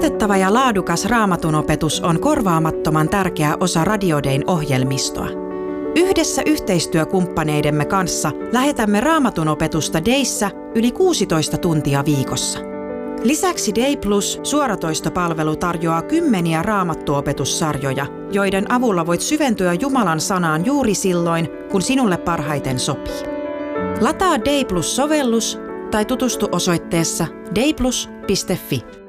Luotettava ja laadukas Raamatunopetus on korvaamattoman tärkeä osa Radio Dayn ohjelmistoa. Yhdessä yhteistyökumppaneidemme kanssa lähetämme Raamatunopetusta Dayssä yli 16 tuntia viikossa. Lisäksi Day Plus suoratoistopalvelu tarjoaa kymmeniä raamattuopetussarjoja, joiden avulla voit syventyä Jumalan sanaan juuri silloin, kun sinulle parhaiten sopii. Lataa Day Plus-sovellus tai tutustu osoitteessa dayplus.fi.